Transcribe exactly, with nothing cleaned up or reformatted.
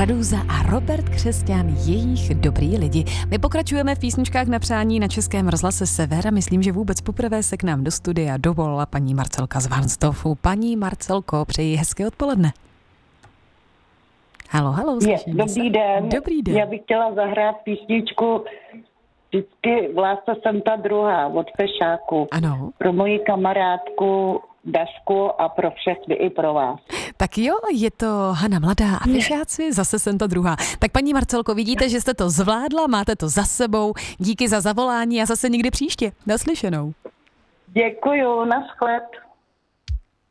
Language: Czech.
Radúza a Robert Křesťan, jejich dobrý lidi. My pokračujeme v písničkách na přání na Českém rozhlase Sever a myslím, že vůbec poprvé se k nám do studia dovolila paní Marcelka z Varnsdorfu. Paní Marcelko, přeji hezké odpoledne. Halo, halo, Je, dobrý den. Dobrý den. Já bych chtěla zahrát písničku vždycky v lásce jsem ta druhá od Fešáku. Ano. Pro moji kamarádku Dašku a pro všechny i pro vás. Tak jo, je to Hana Mladá a Fešáci, zase jsem ta druhá. Tak paní Marcelko, vidíte, že jste to zvládla, máte to za sebou. Díky za zavolání a zase někdy příště. Naslyšenou. Děkuju, naschled.